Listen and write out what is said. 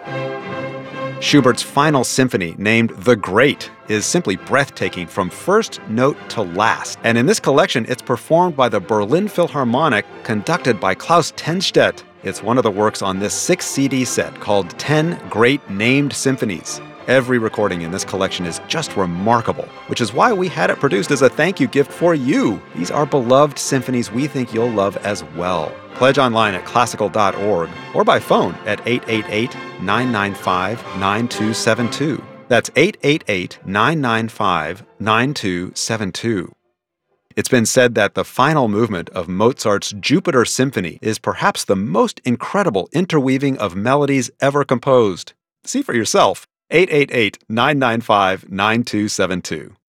Schubert's final symphony, named The Great, is simply breathtaking from first note to last. And in this collection, it's performed by the Berlin Philharmonic, conducted by Klaus Tennstedt. It's one of the works on this 6-CD set called 10 Great Named Symphonies. Every recording in this collection is just remarkable, which is why we had it produced as a thank you gift for you. These are beloved symphonies we think you'll love as well. Pledge online at classical.org or by phone at 888-995-9272. That's 888-995-9272. It's been said that the final movement of Mozart's Jupiter Symphony is perhaps the most incredible interweaving of melodies ever composed. See for yourself. 888-995-9272.